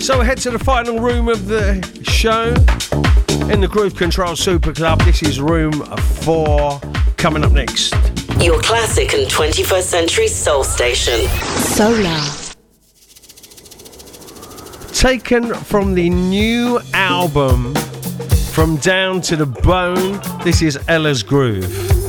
So head to the final room of the show in the Groove Control Super Club. This is room 4. Coming up next, your classic and 21st century soul station, Solar. Taken from the new album From Down to the Bone, this is Ella's Groove.